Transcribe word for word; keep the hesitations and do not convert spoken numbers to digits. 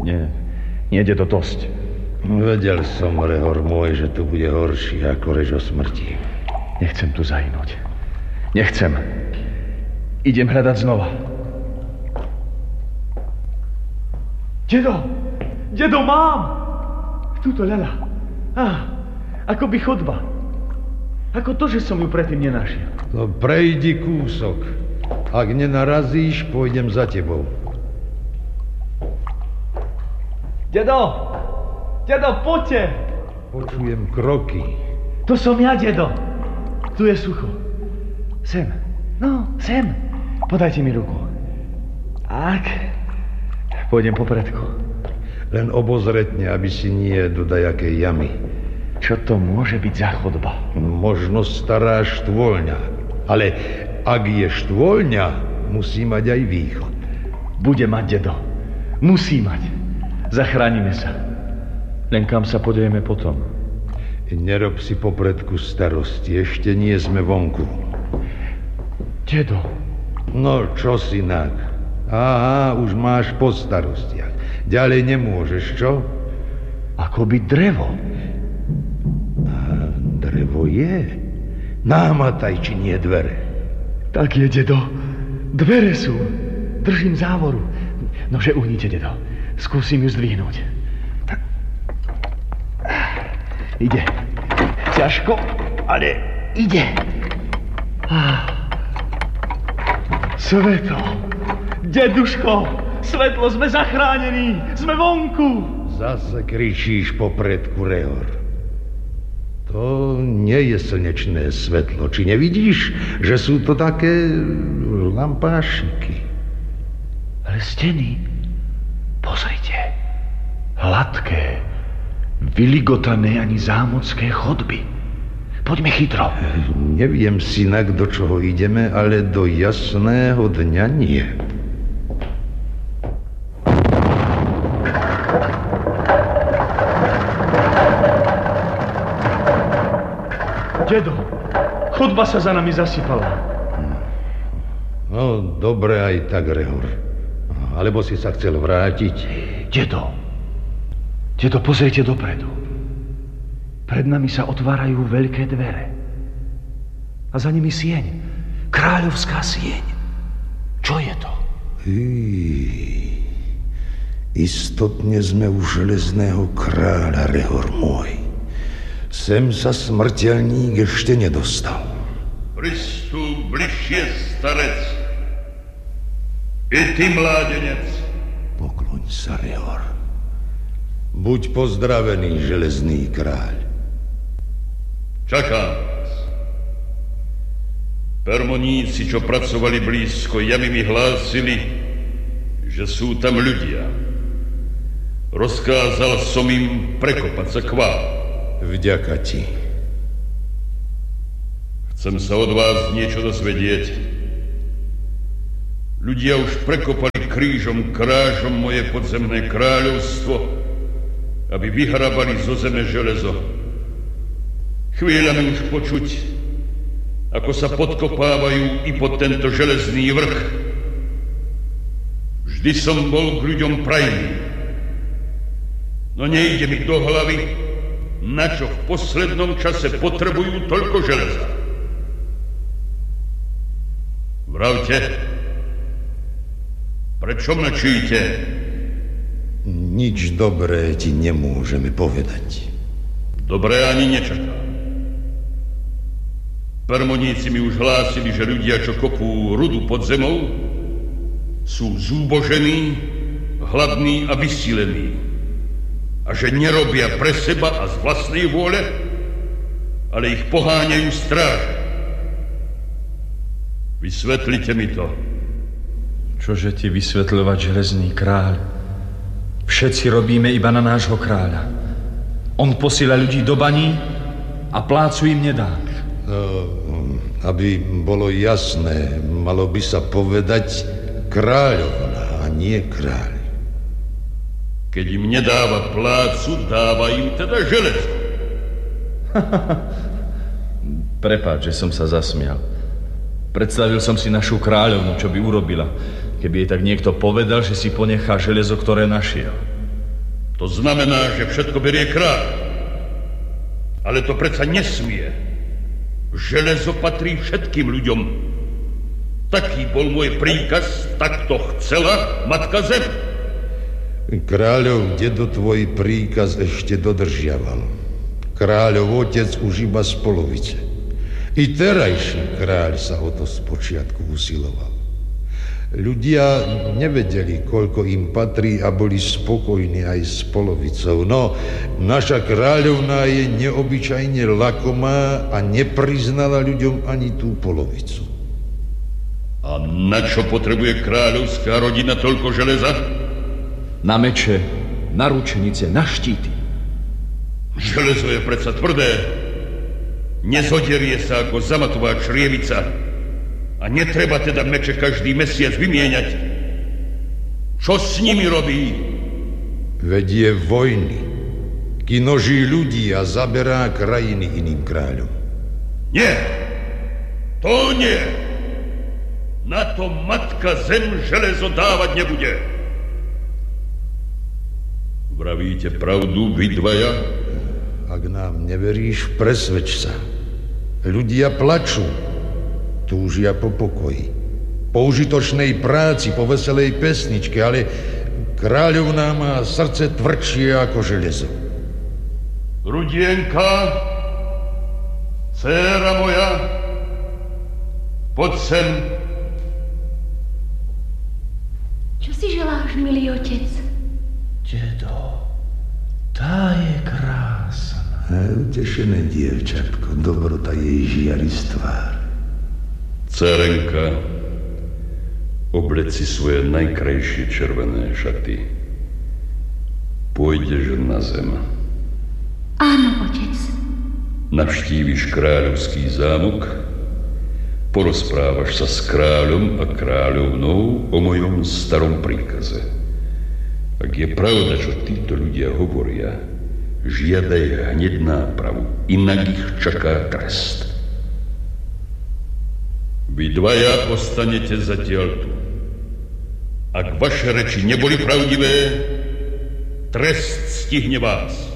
Nie, nie je to dosť. Vedel som, Rehor môj, že tu bude horší ako reč o smrti. Nechcem tu zahynúť. Nechcem. Idem hľadať znova. Dedo! Dedo, mám! Tuto ľala. Á, akoby chodba. Ako to, že som ju predtým nenašiel. No prejdi kúsok. Ak nenarazíš, pôjdem za tebou. Dedo! Dedo, poďte! Počujem kroky. To som ja, dedo. Tu je sucho. Sem. No, sem. Podajte mi ruku. Ak. Pôjdem popredku. Len obozretne, aby si nie do dajakej jamy. Čo to môže byť za chodba? Možno stará štvoľňa. Ale ak je štvoľňa, musí mať aj východ. Bude mať, dedo. Musí mať. Zachránime sa. Len kam sa podejeme potom? Nerob si popredku starosti. Ešte nie sme vonku. Dedo. No, čo si nak? Aha, už máš po starostiach. Ďalej nemôžeš, čo? Akoby drevo. A drevo je. Námataj, či nie dvere. Tak je, dedo. Dvere sú. Držím závoru. Nože uhnite, dedo. Skúsim ju zdvihnúť. Ide. Ťažko, ale ide. Svetlo. Deduško, svetlo, sme zachránení. Sme vonku. Zase kričíš popredku, Rehor. To nie je slnečné svetlo. Či nevidíš, že sú to také lampášiky? Ale steny, pozrite, hladké, vyligotané ani zámocké chodby. Poďme chytro. Neviem, synak, do čoho ideme, ale do jasného dňa nie. Dedo, chodba sa za nami zasypala. No, dobre aj tak, Rehor. Alebo si sa chcel vrátiť? Dedo, dedo, pozrite dopredu. Pred nami sa otvárajú veľké dvere. A za nimi sieň. Kráľovská sieň. Čo je to? Hý, istotne sme u železného kráľa, Rehor môj. Sem sa smrteľník ešte nedostal. Pristup bližšie, starec. I ty, mládenec. Pokloň sa, Rehor. Buď pozdravený, železný kráľ. Čakám vás. Permoníci, čo pracovali blízko jamy, mi hlásili, že sú tam ľudia. Rozkázal som im prekopať sa k vám. Vďaka ti. Chcem sa od vás niečo dozvedieť. Ľudia už prekopali krížom krážom moje podzemné kráľovstvo, aby vyhrabali zo zeme železo. Chvíľami už počuť, ako sa podkopávajú i pod tento železný vrch. Vždy som bol k ľuďom prajný. No nejde mi do hlavy, na čo v poslednom čase potrebujú toľko železa. Vravte, prečo mlčíte? Nič dobré ti nemôžeme povedať. Dobré ani nečakám. Permoníci mi už hlásili, že ľudia, čo kopú rudu pod zemou, sú zúbožení, hladní a vysílení. A že nerobia pre seba a z vlastnej vôle, ale ich poháňajú stráže. Vysvetlite mi to. Čože ti vysvetľovať, železný kráľ? Všetci robíme iba na nášho kráľa. On posíla ľudí do baní a plácu im nedá. No, aby bolo jasné, malo by sa povedať kráľovna a nie kráľ. Keď im nedáva plácu, dáva im teda železo. Prepáč, že som sa zasmial. Predstavil som si našu kráľovnu, čo by urobila, keby jej tak niekto povedal, že si ponechá železo, ktoré našiel. To znamená, že všetko berie kráľ. Ale to predsa nesmie. Železo patrí všetkým ľuďom. Taký bol môj príkaz, tak to chcela Matka Zem. Kráľov dedo tvoj príkaz ešte dodržiaval. Kráľov otec už iba z polovice. I terajší kráľ sa o to spočiatku usiloval. Ľudia nevedeli, koľko im patrí a boli spokojní aj s polovicou. No, naša kráľovná je neobyčajne lakomá a nepriznala ľuďom ani tú polovicu. A na čo potrebuje kráľovská rodina toľko železa? Na meče, na ručenice, na štíty. Železo je predsa tvrdé. Nezoderie sa ako zamatová črievica. A netreba teda meče každý mesiac vymieňať. Čo s nimi robí? Vedie vojny. Kinoží ľudí a zaberá krajiny iným kráľom. Nie. To nie. Na to Matka Zem železo dávať nebude. Vravíte pravdu, vy dvaja? Ak nám neveríš, presvedč sa. Ľudia plačú. Túžia po pokoji, po užitočnej práci, po veselej pesničke, ale kráľovná má srdce tvrdšie ako železo. Rudienka, dcéra moja, poď sem. Čo si želáš, milý otec? Dedo, tá je krásna. Utešené dievčatko, dobrota jej žiari z tvár. Dcerenka, oblec si svoje najkrajšie červené šaty. Pôjdeš na zem. Áno, otec. Navštíviš kráľovský zámok, porozprávaš sa s kráľom a kráľovnou o mojom starom príkaze. Ak je pravda, čo títo ľudia hovoria, žiadaj hneď nápravu, inak ich čaká trest. Vy dvaja ostanete zatiaľ tu. Ak vaše reči neboli pravdivé, trest stihne vás.